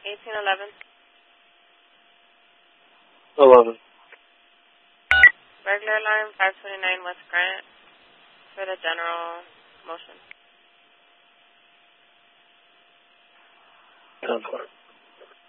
1811. 11. Regular alarm, 529 West Grant for the general motion. 10-4.